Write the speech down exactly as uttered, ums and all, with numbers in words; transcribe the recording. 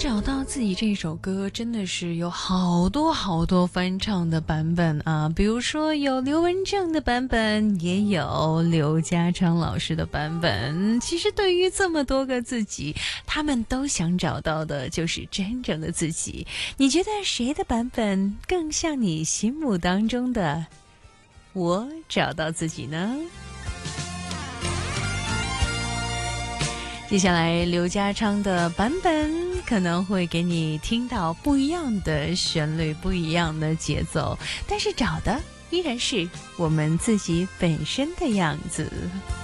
找到自己这首歌真的是有好多好多翻唱的版本啊，比如说有刘文正的版本，也有刘家昌老师的版本。其实对于这么多个自己，他们都想找到的就是真正的自己。你觉得谁的版本更像你心目当中的我找到自己呢？接下来刘家昌的版本可能会给你听到不一样的旋律，不一样的节奏，但是找的依然是我们自己本身的样子。